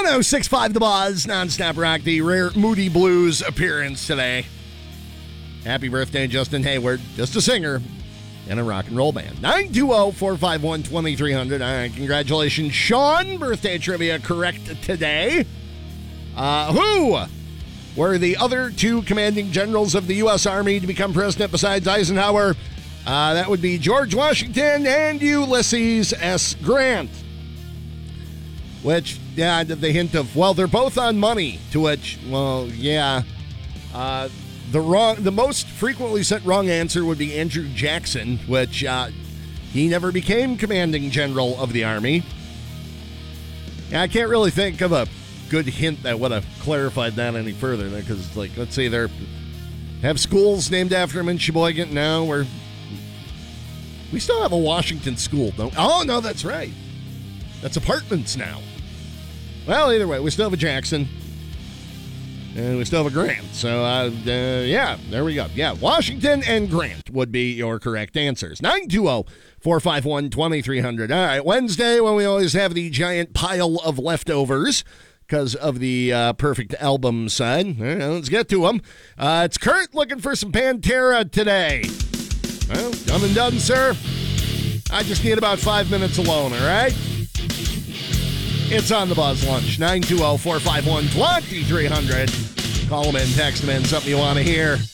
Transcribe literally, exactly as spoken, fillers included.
one oh six point five The Buzz, nonstop rock, the rare Moody Blues appearance today. Happy birthday, Justin Hayward, just a singer in a rock and roll band. nine two zero, four five one, two three zero zero. All right, congratulations, Sean. Birthday trivia correct today. Uh, who were the other two commanding generals of the U S. Army to become president besides Eisenhower? Uh, that would be George Washington and Ulysses S. Grant. Which, yeah, the hint of, well, they're both on money, to which, well, yeah. Uh, the wrong, the most frequently sent wrong answer would be Andrew Jackson, which uh, he never became commanding general of the Army. Yeah, I can't really think of a good hint that would have clarified that any further, because, like, let's say they have schools named after him in Sheboygan now, where we still have a Washington school, don't we? Oh, no, that's right. That's apartments now. Well, either way, we still have a Jackson. And we still have a Grant. So, uh, uh, yeah, there we go. Yeah, Washington and Grant would be your correct answers. nine two zero, four five one, two three zero zero. All right, Wednesday, when we always have the giant pile of leftovers because of the uh, perfect album side. All right, let's get to them. Uh, it's Kurt looking for some Pantera today. Well, done and done, sir. I just need about five minutes alone, all right? It's on the Buzz Lunch. nine two zero, four five one, two three zero zero. Call them in, text them in, something you want to hear.